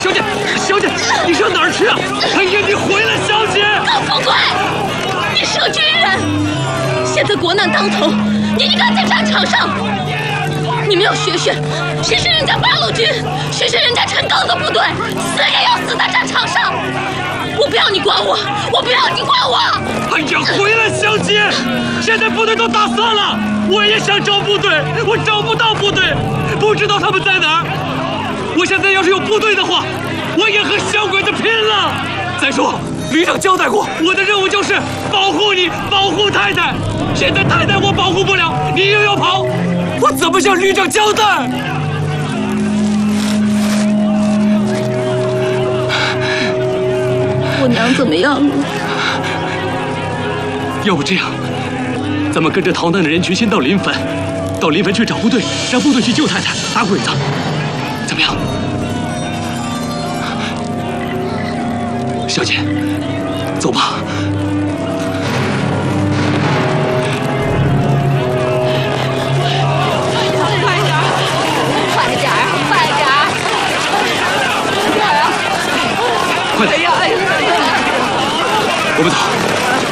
小姐，小姐，你上哪儿去啊？哎呀，你回来，小姐！ 高富贵，你是个军人，现在国难当头，你应该在战场上。你没有学学人家八路军，学学人家陈刚的部队，死也要死在战场上。我不要你管我，我不要你管我。 哎呀，回来，小姐！现在部队都打散了，我也想找部队，我找不到部队，不知道他们在哪儿。我现在要是有部队的话，我也和小鬼子拼了。再说，旅长交代过，我的任务就是保护你，保护太太。现在太太我保护不了，你又要跑，我怎么向旅长交代？ 我娘怎么样了？ 要不这样，咱们跟着逃难的人群先到临汾，到临汾去找部队，让部队去救太太、打鬼子，怎么样？小姐，走吧。 快点儿，快点儿！ 快点！ 哎呀，哎呀！ 我们走。